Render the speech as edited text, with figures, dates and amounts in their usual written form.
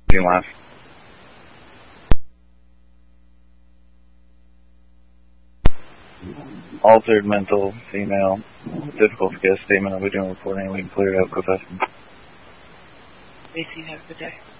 Being live. Altered mental, female, difficult to get a statement. I'll be doing reporting. We can clear it up quick. Macy, have a good day.